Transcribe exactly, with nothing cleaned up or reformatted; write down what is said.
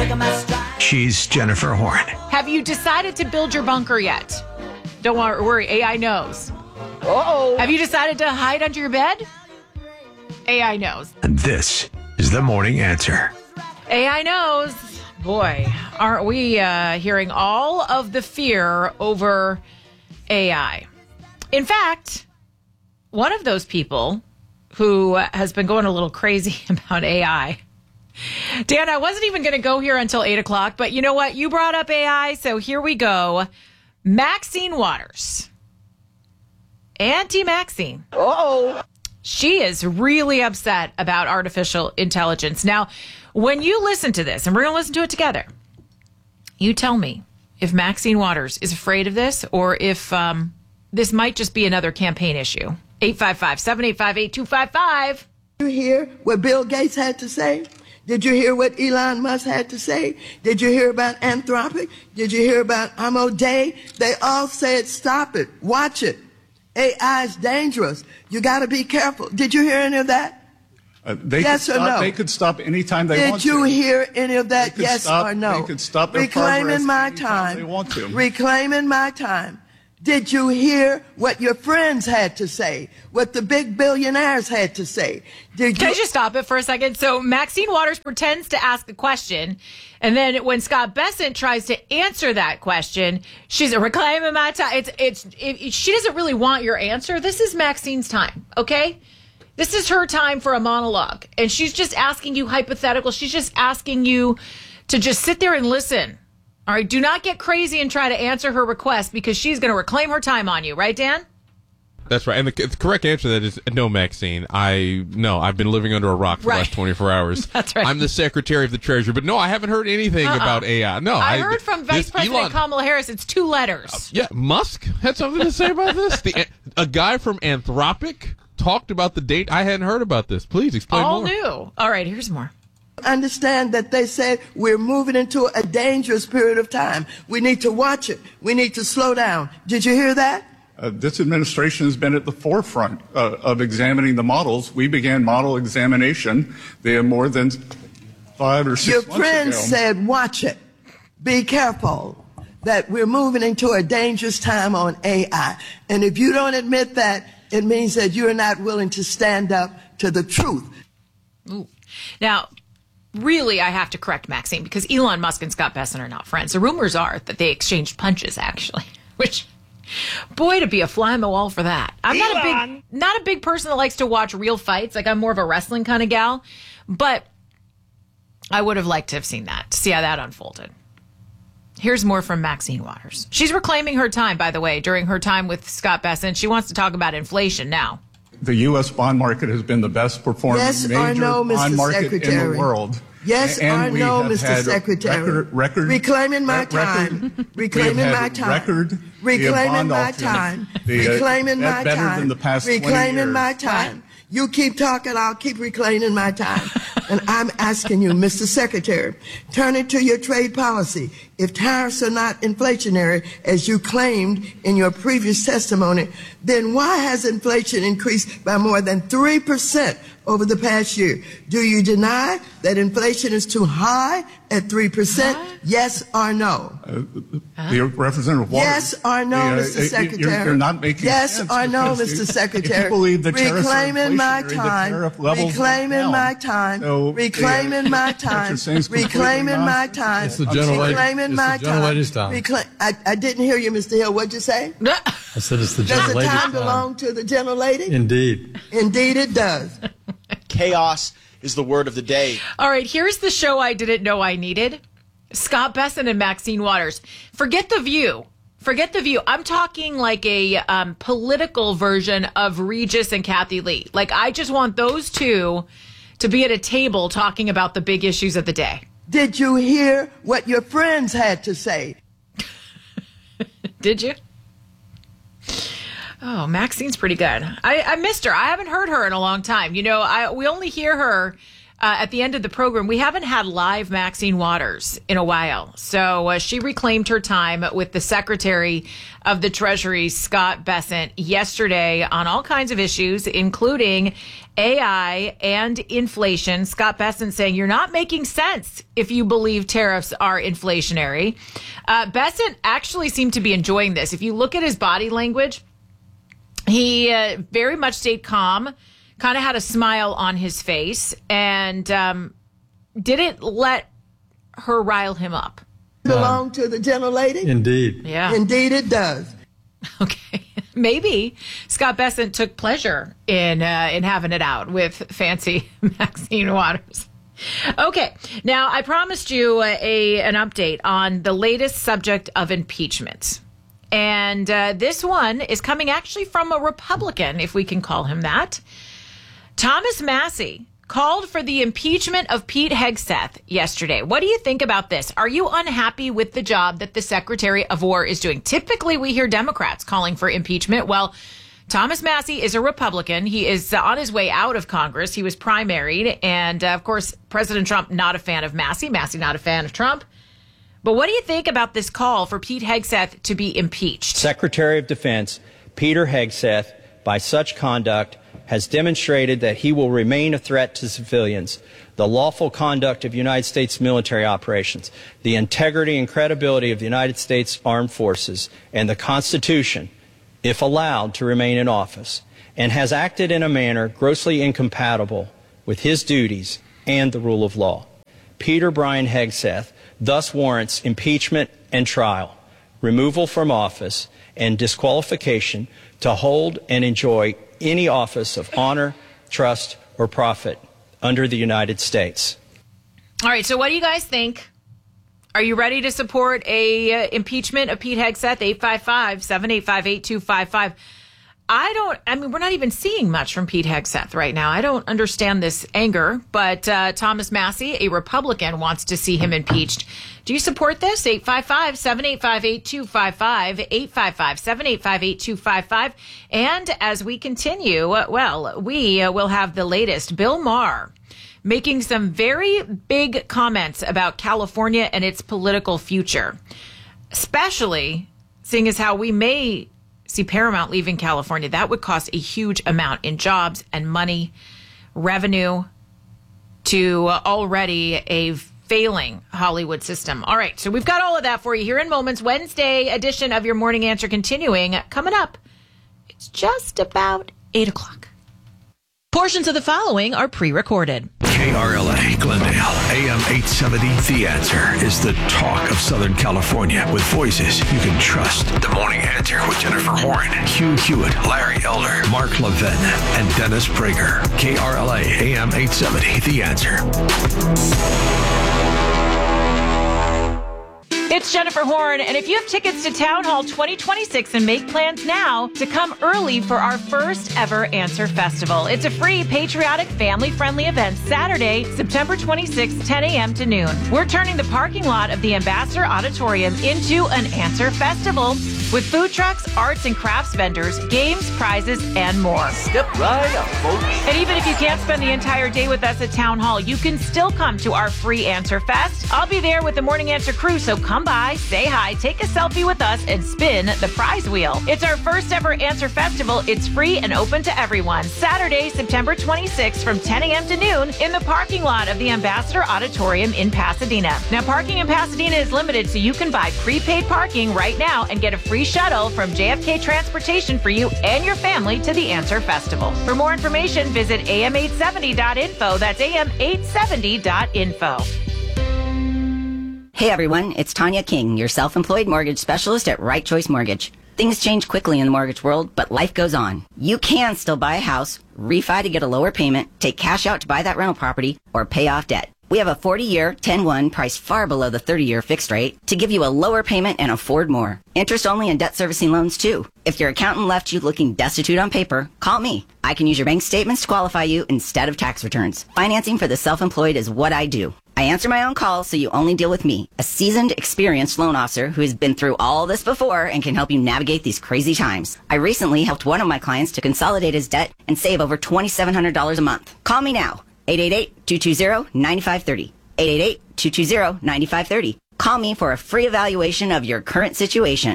She's Jennifer Horn. Have you decided to build your bunker yet? Don't worry, A I knows. Uh-oh. Have you decided to hide under your bed? A I knows. And this is the Morning Answer. A I knows. Boy, aren't we uh, hearing all of the fear over A I? In fact, one of those people who has been going a little crazy about A I. Dan, I wasn't even going to go here until eight o'clock, but you know what? You brought up A I, so here we go. Maxine Waters. Auntie Maxine. Uh-oh. She is really upset about artificial intelligence. Now, when you listen to this, and we're going to listen to it together, you tell me if Maxine Waters is afraid of this or if um, this might just be another campaign issue. eight five five, seven eight five, eight two five five. Did you hear what Bill Gates had to say? Did you hear what Elon Musk had to say? Did you hear about Anthropic? Did you hear about Amo Day? They all said, stop it, watch it. A I is dangerous. You got to be careful. Did you hear any of that? Uh, they yes could or stop, no? They could stop anytime they Did want to. Did you hear any of that? Yes stop, or no? They could stop their Reclaiming my anytime time. They want to. Reclaiming my time. Did you hear what your friends had to say? What the big billionaires had to say? Did Can you- I just stop it for a second? So Maxine Waters pretends to ask a question, and then when Scott Bessent tries to answer that question, she's reclaiming my time. It's it's it, she doesn't really want your answer. This is Maxine's time, okay? This is her time for a monologue, and she's just asking you hypothetical. She's just asking you to just sit there and listen. All right, do not get crazy and try to answer her request because she's going to reclaim her time on you, right, Dan? That's right. And the, the correct answer to that is no, Maxine. I no, I've been living under a rock for right. the last twenty-four hours. That's right. I'm the Secretary of the Treasury, but no, I haven't heard anything uh-uh. about A I. No, I, I heard from Vice President Elon, Kamala Harris. It's two letters. Uh, yeah, Musk had something to say about this. The, a guy from Anthropic talked about the date. I hadn't heard about this. Please explain All more. new. All right, here's more. Understand that they said we're moving into a dangerous period of time. We need to watch it. We need to slow down. Did you hear that? Uh, this administration has been at the forefront uh, of examining the models. We began model examination there more than five or six Your months friends ago. said, watch it. Be careful that we're moving into a dangerous time on A I. And if you don't admit that, it means that you're not willing to stand up to the truth. Ooh. Now, really, I have to correct Maxine because Elon Musk and Scott Bessent are not friends. The rumors are that they exchanged punches, actually, which, boy, to be a fly on the wall for that. I'm not a big, not a big person that likes to watch real fights. Like, I'm more of a wrestling kind of gal, but I would have liked to have seen that, to see how that unfolded. Here's more from Maxine Waters. She's reclaiming her time, by the way, during her time with Scott Bessent. She wants to talk about inflation now. The U S bond market has been the best performing Yes major or no, bond Mister market Secretary? in the world. Yes and or we no, have Mister had Secretary? Record, record, Reclaiming my record, time. Reclaiming we have my had time. Record, Reclaiming my auction, time. the, uh, Reclaiming my better time. Than the past Reclaiming twenty my years. time. You keep talking, I'll keep reclaiming my time. And I'm asking you, Mister Secretary, turn it to your trade policy. If tariffs are not inflationary, as you claimed in your previous testimony, then why has inflation increased by more than three percent over the past year? Do you deny that inflation is too high at three percent? Huh? Yes or no? Uh, the Representative Waters. Yes or no, the, uh, Mister Secretary? You're, you're not making yes sense. or no, because Mister if- Secretary? If you believe the tariffs are Reclaiming my inflationary, the time. tariff levels Reclaiming went down. my time. So, Reclaiming uh, my what time. you're saying is completely Reclaiming my nonsense. time. It's the general lady- Reclaiming it's my the general lady's time. Recla- I, I didn't hear you, Mister Hill. What'd you say? I said it's the Does gentle the lady's time time. belong to the gentle lady? Indeed. Indeed it does. Chaos is the word of the day. All right, here's the show I didn't know I needed. Scott Bessent and Maxine Waters. Forget The View. Forget The View. I'm talking like a um, political version of Regis and Kathy Lee. Like, I just want those two to be at a table talking about the big issues of the day. Did you hear what your friends had to say? Did you? Oh, Maxine's pretty good. I, I missed her. I haven't heard her in a long time. You know, I we only hear her uh, at the end of the program, we haven't had live Maxine Waters in a while. So uh, she reclaimed her time with the Secretary of the Treasury, Scott Bessent, yesterday on all kinds of issues, including A I and inflation. Scott Bessent saying you're not making sense if you believe tariffs are inflationary. Uh, Bessent actually seemed to be enjoying this. If you look at his body language, he uh, very much stayed calm, kind of had a smile on his face, and um, didn't let her rile him up. Belong to the gentle lady? Indeed. Yeah. Indeed it does. Okay. Maybe Scott Bessent took pleasure in uh, in having it out with fancy Maxine Waters. Okay. Now, I promised you a, a an update on the latest subject of impeachment. And uh, this one is coming actually from a Republican, if we can call him that. Thomas Massie called for the impeachment of Pete Hegseth yesterday. What do you think about this? Are you unhappy with the job that the Secretary of War is doing? Typically, we hear Democrats calling for impeachment. Well, Thomas Massie is a Republican. He is on his way out of Congress. He was primaried. And, uh, of course, President Trump, not a fan of Massie. Massie, not a fan of Trump. But what do you think about this call for Pete Hegseth to be impeached? Secretary of Defense Peter Hegseth, by such conduct, has demonstrated that he will remain a threat to civilians, the lawful conduct of United States military operations, the integrity and credibility of the United States Armed Forces, and the Constitution, if allowed to remain in office, and has acted in a manner grossly incompatible with his duties and the rule of law. Peter Brian Hegseth thus warrants impeachment and trial, removal from office, and disqualification to hold and enjoy any office of honor, trust, or profit under the United States. All right, so what do you guys think? Are you ready to support a uh, impeachment of Pete Hegseth? eight five five, seven eight five, eight two five five. I don't, I mean, we're not even seeing much from Pete Hegseth right now. I don't understand this anger, but uh, Thomas Massie, a Republican, wants to see him impeached. Do you support this? eight five five, seven eight five, eight two five five, eight five five, seven eight five, eight two five five. And as we continue, uh, well, we uh, will have the latest. Bill Maher making some very big comments about California and its political future, especially seeing as how we may see Paramount leaving California. That would cost a huge amount in jobs and money, revenue to already a failing Hollywood system. All right, so we've got all of that for you here in moments. Wednesday edition of your Morning Answer continuing. Coming up, it's just about eight o'clock. Portions of the following are pre-recorded. K R L A Glendale, A M eight seventy. The Answer is the talk of Southern California with voices you can trust. The Morning Answer with Jennifer Horn, Hugh Hewitt, Larry Elder, Mark Levin, and Dennis Prager. K R L A, A M eight seventy. The Answer. It's Jennifer Horn, and if you have tickets to Town Hall twenty twenty-six and make plans now to come early for our first ever Answer Festival. It's a free, patriotic, family-friendly event Saturday, September twenty-sixth, ten a.m. to noon. We're turning the parking lot of the Ambassador Auditorium into an Answer Festival with food trucks, arts and crafts vendors, games, prizes, and more. Step right up, folks. And even if you can't spend the entire day with us at Town Hall, you can still come to our free Answer Fest. I'll be there with the Morning Answer crew, so come by, say hi, take a selfie with us, and spin the prize wheel. It's our first ever Answer Festival. It's free and open to everyone. Saturday, September twenty-sixth from ten a.m. to noon in the parking lot of the Ambassador Auditorium in Pasadena. Now, parking in Pasadena is limited, so you can buy prepaid parking right now and get a free shuttle from J F K Transportation for you and your family to the Answer Festival. For more information, visit A M eight seventy dot info. That's A M eight seventy dot info. Hey everyone, it's Tanya King, your self-employed mortgage specialist at Right Choice Mortgage. Things change quickly in the mortgage world, but life goes on. You can still buy a house, refi to get a lower payment, take cash out to buy that rental property, or pay off debt. We have a forty-year, ten one priced far below the thirty-year fixed rate to give you a lower payment and afford more. Interest only and debt servicing loans too. If your accountant left you looking destitute on paper, call me. I can use your bank statements to qualify you instead of tax returns. Financing for the self-employed is what I do. I answer my own calls, so you only deal with me, a seasoned, experienced loan officer who has been through all this before and can help you navigate these crazy times. I recently helped one of my clients to consolidate his debt and save over two thousand seven hundred dollars a month. Call me now. eight eight eight, two two zero, nine five three zero. eight eight eight, two two zero, nine five three zero. Call me for a free evaluation of your current situation.